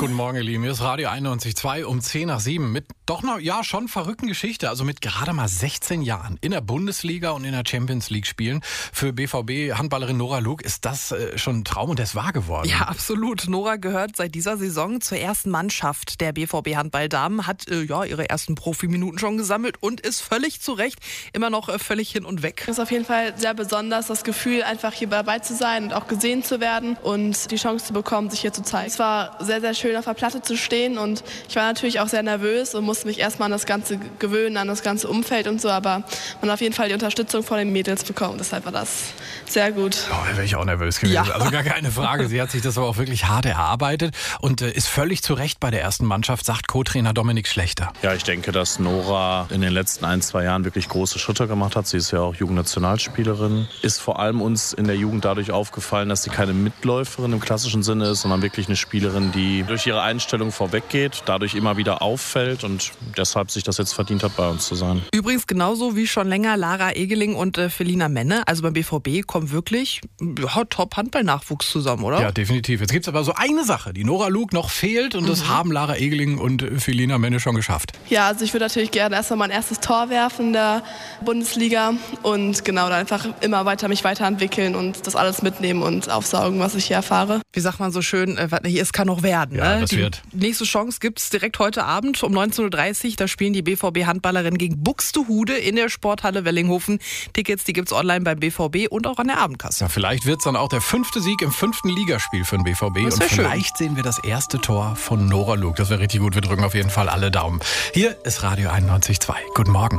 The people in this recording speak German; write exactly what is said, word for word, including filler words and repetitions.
Guten Morgen, ihr Lieben. Hier ist Radio einundneunzig Komma zwei um zehn nach sieben mit doch noch, ja, schon verrückten Geschichte. Also mit gerade mal sechzehn Jahren in der Bundesliga und in der Champions League spielen. Für B V B-Handballerin Nora Luke ist das äh, schon ein Traum und der ist wahr geworden. Ja, absolut. Nora gehört seit dieser Saison zur ersten Mannschaft der B V B-Handballdamen, hat äh, ja ihre ersten Profiminuten schon gesammelt und ist völlig zu Recht immer noch äh, völlig hin und weg. Es ist auf jeden Fall sehr besonders, das Gefühl, einfach hier dabei zu sein und auch gesehen zu werden und die Chance zu bekommen, sich hier zu zeigen. Es war sehr, sehr schön, auf der Platte zu stehen und ich war natürlich auch sehr nervös und musste mich erstmal an das Ganze gewöhnen, an das ganze Umfeld und so, aber man hat auf jeden Fall die Unterstützung von den Mädels bekommen, deshalb war das sehr gut. Oh, da wäre ich auch nervös gewesen, Ja. also gar keine Frage. Sie hat sich das aber auch wirklich hart erarbeitet und äh, ist völlig zu Recht bei der ersten Mannschaft, sagt Co-Trainer Dominik Schlechter. Ja, ich denke, dass Nora in den letzten ein, zwei Jahren wirklich große Schritte gemacht hat. Sie ist ja auch Jugendnationalspielerin. Ist vor allem uns in der Jugend dadurch aufgefallen, dass sie keine Mitläuferin im klassischen Sinne ist, sondern wirklich eine Spielerin, die durch ihre Einstellung vorweggeht, dadurch immer wieder auffällt und deshalb sich das jetzt verdient hat, bei uns zu sein. Übrigens genauso wie schon länger Lara Egeling und äh, Felina Menne. Also beim B V B kommt wirklich ja, Top-Handball-Nachwuchs zusammen, oder? Ja, definitiv. Jetzt gibt es aber so eine Sache, die Nora Luke noch fehlt und das haben Lara Egeling und äh, Felina Menne schon geschafft. Ja, also ich würde natürlich gerne erstmal mein erstes Tor werfen in der Bundesliga und genau dann einfach immer weiter mich weiterentwickeln und das alles mitnehmen und aufsaugen, was ich hier erfahre. Wie sagt man so schön, äh, hier, es kann noch werden. Ja, ne? das Die wird. nächste Chance gibt's direkt heute Abend um neunzehn Uhr dreißig. Da spielen die B V B-Handballerinnen gegen Buxtehude in der Sporthalle Wellinghofen. Tickets, die gibt's online beim B V B und auch an der Abendkasse. Ja, vielleicht wird es dann auch der fünfte Sieg im fünften Ligaspiel für den B V B. Das Und wär schön. vielleicht sehen wir das erste Tor von Nora Luke. Das wäre richtig gut. Wir drücken auf jeden Fall alle Daumen. Hier ist Radio einundneunzig Komma zwei. Guten Morgen.